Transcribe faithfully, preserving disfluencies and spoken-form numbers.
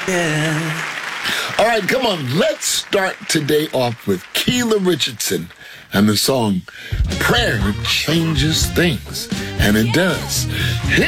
Yeah. All right, come on. Let's start today off with Keela Richardson and the song Prayer Changes Things. And it does. Here